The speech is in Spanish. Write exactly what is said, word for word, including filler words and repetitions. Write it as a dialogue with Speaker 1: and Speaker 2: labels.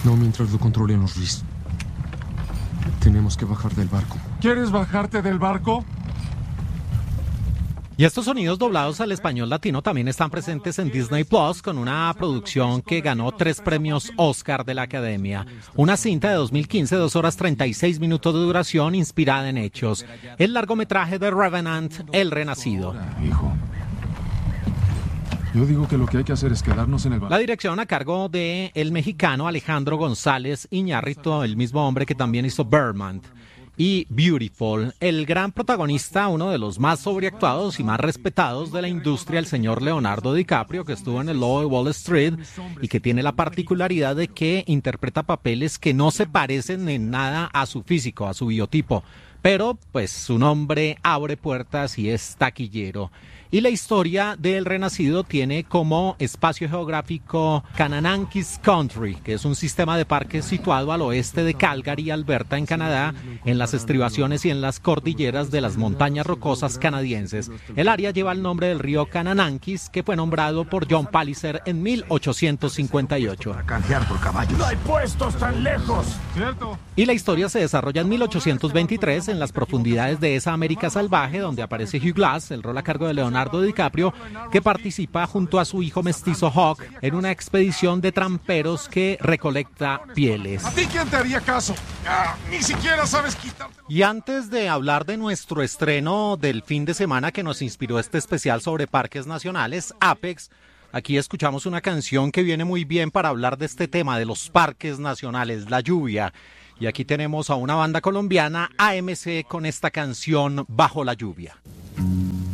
Speaker 1: No mientras lo controlen los Reese. Tenemos que bajar del barco.
Speaker 2: ¿Quieres bajarte del barco?
Speaker 3: Y estos sonidos doblados al español latino también están presentes en Disney Plus con una producción que ganó tres premios Oscar de la Academia. Una cinta de dos mil quince, dos horas treinta y seis minutos de duración, inspirada en hechos. El largometraje de Revenant, El Renacido.
Speaker 2: Hijo. Yo digo que lo que hay que hacer es quedarnos en el barco.
Speaker 3: La dirección a cargo de el mexicano Alejandro González Iñárritu, el mismo hombre que también hizo Birdman y Beautiful. El gran protagonista, uno de los más sobreactuados y más respetados de la industria, el señor Leonardo DiCaprio, que estuvo en El Lobo de Wall Street y que tiene la particularidad de que interpreta papeles que no se parecen en nada a su físico, a su biotipo. Pero, pues, su nombre abre puertas y es taquillero. Y la historia del Renacido tiene como espacio geográfico Kananaskis Country, que es un sistema de parques situado al oeste de Calgary, Alberta, en Canadá, en las estribaciones y en las cordilleras de las montañas rocosas canadienses. El área lleva el nombre del río Kananaskis, que fue nombrado por John Palliser en mil ochocientos cincuenta y ocho.
Speaker 4: Para canjear por caballos.
Speaker 2: ¡No hay puestos tan lejos! ¿Cierto?
Speaker 3: Y la historia se desarrolla en mil ochocientos veintitrés, en las profundidades de esa América salvaje, donde aparece Hugh Glass, el rol a cargo de Leonardo DiCaprio, que participa junto a su hijo mestizo Hawk en una expedición de tramperos que recolecta pieles.
Speaker 2: ¿A ti quién te haría caso? Ah, ni siquiera sabes quitarte.
Speaker 3: Y antes de hablar de nuestro estreno del fin de semana que nos inspiró este especial sobre parques nacionales, Apex, aquí escuchamos una canción que viene muy bien para hablar de este tema de los parques nacionales, la lluvia. Y aquí tenemos a una banda colombiana, A M C, con esta canción Bajo la lluvia.